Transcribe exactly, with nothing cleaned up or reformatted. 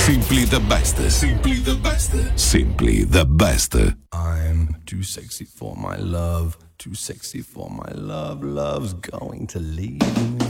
Simply the best. Simply the best. Simply the best. I'm too sexy for my love. Too sexy for my love. Love's going to leave me.